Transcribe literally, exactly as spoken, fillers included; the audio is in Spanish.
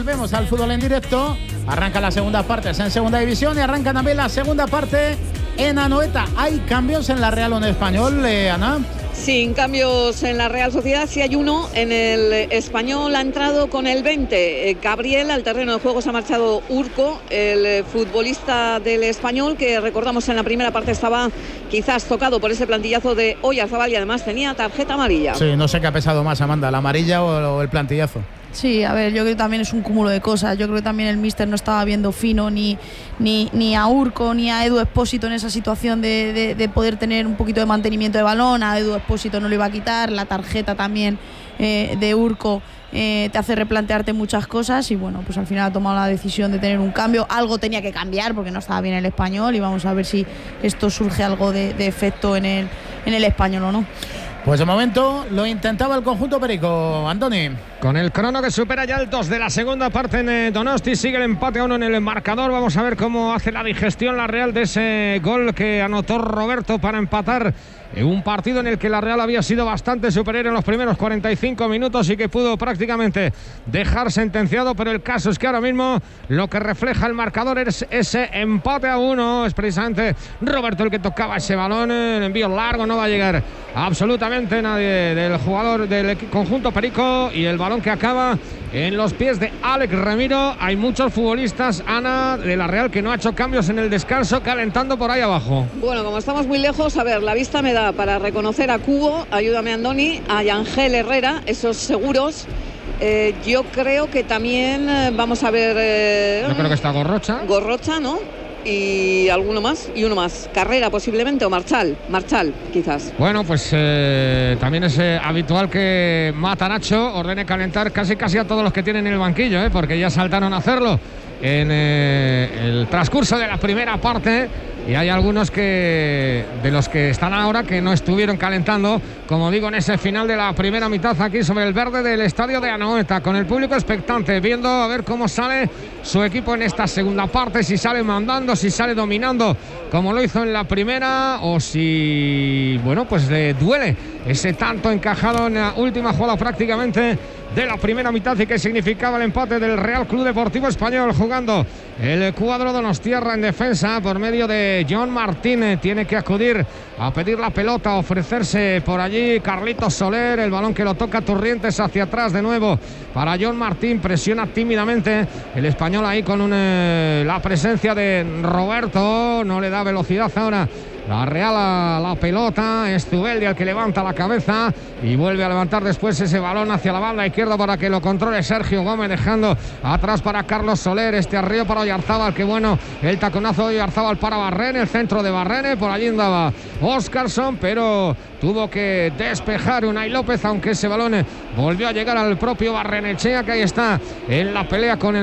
Volvemos al fútbol en directo. Arranca la segunda parte en segunda división y arranca también la segunda parte en Anoeta. ¿Hay cambios en la Real Unión Español, eh, Ana? Sin cambios en la Real Sociedad, sí hay uno. En el Español ha entrado con el veinte. Gabriel, al terreno de juego se ha marchado Urco, el futbolista del Español, que recordamos en la primera parte estaba quizás tocado por ese plantillazo de Oyarzabal y además tenía tarjeta amarilla. Sí, no sé qué ha pesado más, Amanda, la amarilla o, o el plantillazo. Sí, a ver, yo creo que también es un cúmulo de cosas. Yo creo que también el míster no estaba viendo fino ni, ni, ni a Urco ni a Edu Expósito en esa situación de, de, de poder tener un poquito de mantenimiento de balón. A Edu Expósito no lo iba a quitar. La tarjeta también eh, de Urco eh, te hace replantearte muchas cosas y bueno, pues al final ha tomado la decisión de tener un cambio. Algo tenía que cambiar porque no estaba bien el Español y vamos a ver si esto surge algo de, de efecto en el, en el Español o no. Pues de momento lo intentaba el conjunto perico, Antoni. Con el crono que supera ya el dos de la segunda parte en Donosti, sigue el empate a uno en el marcador. Vamos a ver cómo hace la digestión la Real de ese gol que anotó Roberto para empatar en un partido en el que la Real había sido bastante superior en los primeros cuarenta y cinco minutos y que pudo prácticamente dejar sentenciado, pero el caso es que ahora mismo lo que refleja el marcador es ese empate a uno. Es precisamente Roberto el que tocaba ese balón, el envío largo, no va a llegar absolutamente nadie del jugador del conjunto perico y el balón que acaba en los pies de Alex Remiro. Hay muchos futbolistas, Ana, de la Real que no ha hecho cambios en el descanso, calentando por ahí abajo. Bueno, como estamos muy lejos, a ver, la vista me da para reconocer a Cubo, ayúdame Andoni, a Yangel Herrera, esos seguros. Eh, yo creo que también eh, vamos a ver... Eh, yo creo que está Gorrocha. Gorrocha, ¿no? Y alguno más, y uno más. Carrera posiblemente, o Marchal, Marchal quizás. Bueno, pues eh, también es eh, habitual que Matanacho ordene calentar casi casi a todos los que tienen en el banquillo, ¿eh? Porque ya saltaron a hacerlo en eh, el transcurso de la primera parte. Y hay algunos que de los que están ahora que no estuvieron calentando, como digo, en ese final de la primera mitad aquí sobre el verde del estadio de Anoeta, con el público expectante, viendo a ver cómo sale su equipo en esta segunda parte, si sale mandando, si sale dominando como lo hizo en la primera, o si, bueno, pues le duele ese tanto encajado en la última jugada prácticamente de la primera mitad y que significaba el empate del Real Club Deportivo Español, jugando el cuadro donostiarra en defensa por medio de John Martín. Tiene que acudir a pedir la pelota, a ofrecerse por allí Carlitos Soler, el balón que lo toca Turrientes hacia atrás de nuevo para John Martín, presiona tímidamente el español ahí con un, eh, la presencia de Roberto, no le da velocidad ahora la Real a la pelota. Es Zubeldia el que levanta la cabeza y vuelve a levantar después ese balón hacia la banda izquierda para que lo controle Sergio Gómez, dejando atrás para Carlos Soler, este arriba para Oyarzabal, que bueno, el taconazo de Oyarzabal para Barrene, el centro de Barrene, por allí andaba Óscarson, pero tuvo que despejar Unai López, aunque ese balón volvió a llegar al propio Barrenechea, que ahí está en la pelea con el